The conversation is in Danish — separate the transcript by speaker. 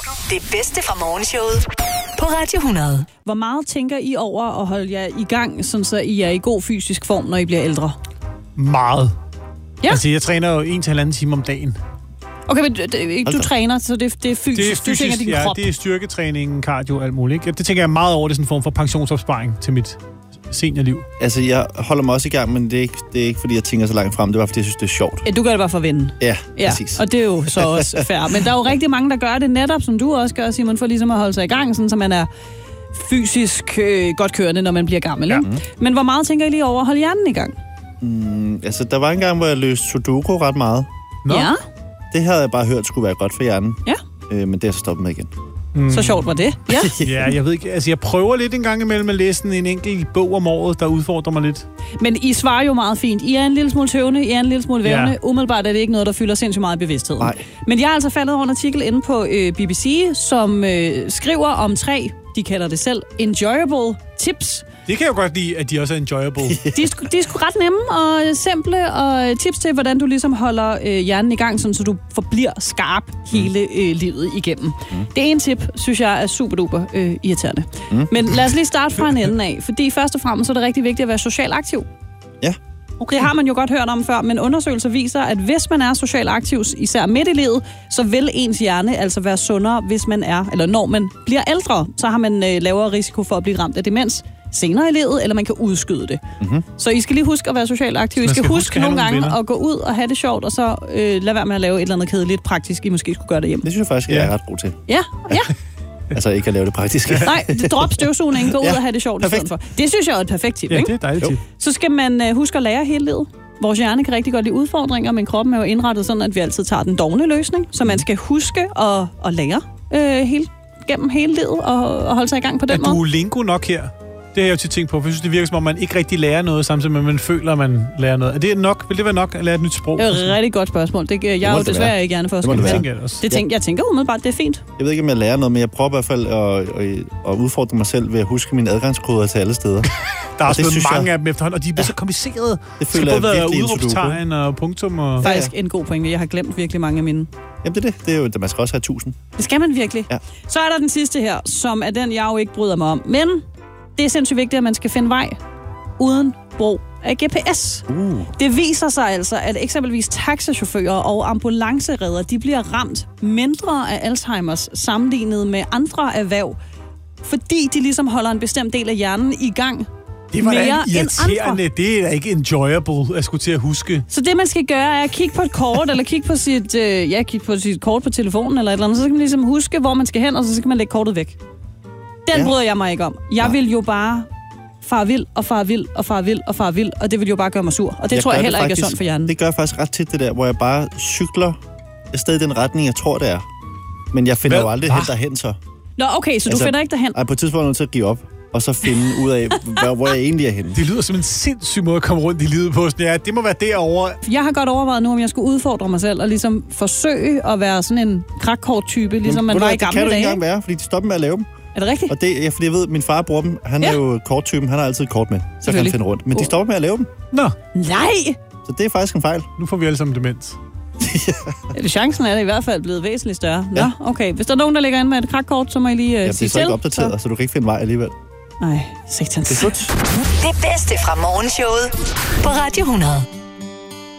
Speaker 1: Det bedste fra morgenshowet på Radio 100.
Speaker 2: Hvor meget tænker I over at holde jer i gang, sådan så I er i god fysisk form, når I bliver ældre?
Speaker 3: Meget.
Speaker 2: Ja.
Speaker 3: Altså, jeg træner jo 1,5 time om dagen.
Speaker 2: Okay, men du træner, så det er fysisk.
Speaker 3: Det er fysisk,
Speaker 2: du tænker din krop.
Speaker 3: det er styrketræning, cardio, alt muligt. Ikke? Det tænker jeg meget over, det er sådan en form for pensionsopsparing til mit seniorliv.
Speaker 4: Altså, jeg holder mig også i gang, men det er ikke fordi jeg tænker så langt frem. Det var, fordi jeg synes, det er sjovt.
Speaker 2: Ja, du gør det bare for at vinde.
Speaker 4: Ja, præcis.
Speaker 2: Og det er jo så også fair. Men der er jo rigtig mange, der gør det netop, som du også gør, Simon, for ligesom at holde sig i gang, sådan, så man er fysisk godt kørende, når man bliver gammel. Ja. Men hvor meget tænker I lige over at holde hjernen i gang?
Speaker 4: Altså, der var en gang, hvor jeg løste sudoku ret meget.
Speaker 3: Nå.
Speaker 2: Ja.
Speaker 4: Det havde jeg bare hørt skulle være godt for hjernen.
Speaker 2: Ja.
Speaker 4: Men det har så stoppet med igen.
Speaker 2: Så sjovt var det. Ja.
Speaker 3: Ja, jeg ved ikke. Altså, jeg prøver lidt en gang imellem at læse en enkelt bog om året, der udfordrer mig lidt.
Speaker 2: Men I svarer jo meget fint. I er en lille smule tøvende, I er en lille smule vævende. Ja. Umiddelbart er det ikke noget, der fylder sindssygt meget i bevidstheden.
Speaker 4: Nej.
Speaker 2: Men jeg er altså faldet over en artikel inde på BBC, som skriver om 3, de kalder det selv, enjoyable tips.
Speaker 3: Det kan jeg jo godt lide, at de også er enjoyable.
Speaker 2: De er sgu ret nemme og simple, og tips til, hvordan du ligesom holder hjernen i gang, sådan, så du forbliver skarp hele livet igennem. Det ene tip, synes jeg, er super duper irriterende. Men lad os lige starte fra en ende af, fordi først og fremmest så er det rigtig vigtigt at være socialt aktiv.
Speaker 4: Ja.
Speaker 2: Okay. Det har man jo godt hørt om før, men undersøgelser viser, at hvis man er socialt aktiv, især midt i livet, så vil ens hjerne altså være sundere, hvis man er, eller når man bliver ældre, så har man lavere risiko for at blive ramt af demens senere i livet, eller man kan udskyde det. Så I skal lige huske at være socialt aktive. I skal huske nogle gange at gå ud og have det sjovt, og så lade være med at lave et eller andet kedeligt praktisk, I måske skulle gøre det hjemme.
Speaker 4: Det synes jeg faktisk, jeg er ret god til.
Speaker 2: Ja.
Speaker 4: Altså ikke at lave det praktisk.
Speaker 2: Nej, drop støvsugningen, gå ud og have det sjovt
Speaker 4: perfekt.
Speaker 2: i stedet for. Det synes jeg er et perfekt tip,
Speaker 3: Ja,
Speaker 2: ikke?
Speaker 3: det er dejligt tip.
Speaker 2: Så skal man huske at lære hele livet. Vores hjerne kan rigtig godt lide udfordringer, men kroppen er jo indrettet sådan, at vi altid tager den dovne løsning. Så man skal huske at lære gennem hele livet og holde sig i gang på den måde.
Speaker 3: Er Duolingo nok her? Det har jeg jo tit tænkt på, for jeg synes, det virker som om, man ikke rigtig lærer noget, samtidig med, at man føler, at man lærer noget. Er det nok? Vil det være nok at lære et nyt sprog?
Speaker 2: Det er et rigtig godt spørgsmål. Jeg er jo desværre ikke hjerneforsker. Jeg tænker umiddelbart, det er fint.
Speaker 4: Jeg ved ikke, om jeg lærer noget, men jeg prøver i hvert fald at udfordre mig selv ved at huske mine adgangskoder til alle steder.
Speaker 3: Der er også mange
Speaker 4: jeg...
Speaker 3: af dem efterhånden, og de er så komplicerede.
Speaker 4: Det føler jeg virkelig
Speaker 3: udråbstegn og punktum. Og...
Speaker 2: Faktisk en god pointe. Jeg har glemt virkelig mange af mine.
Speaker 4: Jamen det er jo, man skal også have 1000.
Speaker 2: Det skal man virkelig.
Speaker 4: Ja.
Speaker 2: Så er der den sidste her, som er den, jeg jo ikke bryder mig om. Men det er sindssygt vigtigt, at man skal finde vej uden brug af GPS. Det viser sig altså, at eksempelvis taxachauffører og ambulanceredder, de bliver ramt mindre af Alzheimers sammenlignet med andre erhverv, fordi de ligesom holder en bestemt del af hjernen i gang.
Speaker 3: Det var da
Speaker 2: mere
Speaker 3: irriterende. Det er da ikke enjoyable at skulle til at huske.
Speaker 2: Så det, man skal gøre, er at kigge på et kort, eller kigge på sit kort på telefonen, eller et eller andet. Så skal man ligesom huske, hvor man skal hen, og så skal man lægge kortet væk. Den bryder jeg mig ikke om. Jeg vil jo bare fare vild, og det vil jo bare gøre mig sur. Og det tror jeg heller ikke er sundt for hjernen.
Speaker 4: Det gør jeg faktisk ret tit, det der, hvor jeg bare cykler afsted i den retning, jeg tror, det er. Men jeg finder jo aldrig helt derhen så.
Speaker 2: Nå, okay, så du finder ikke derhen?
Speaker 4: Nej, på et tidspunkt er jeg nødt til at give op, og så finde ud af, hvor jeg egentlig er henne.
Speaker 3: Det lyder som en sindssyg måde at komme rundt i livet på. Ja, det må være derovre.
Speaker 2: Jeg har godt overvejet nu, om jeg skulle udfordre mig selv og ligesom forsøge at være sådan en krakkort-type, ligesom man var i gamle dage.
Speaker 4: Det kan du ikke engang være, fordi de stopper med at lave dem.
Speaker 2: Er det rigtigt?
Speaker 4: Og det er, fordi jeg ved, at min far bruger dem. Han er jo korttypen, han har altid kort med. Så kan han finde rundt. Men de stopper med at lave dem.
Speaker 3: Nå.
Speaker 2: Nej!
Speaker 4: Så det er faktisk en fejl.
Speaker 3: Nu får vi alle sammen demens.
Speaker 2: Chancen er i hvert fald blevet væsentligt større. Nå, okay. Hvis der er nogen, der ligger inde med et krakkort, så må I lige sige til.
Speaker 4: Det er så ikke opdateret, så du kan ikke finde vej alligevel.
Speaker 2: Nej, satans.
Speaker 1: Det bedste fra morgenshowet på Radio 100.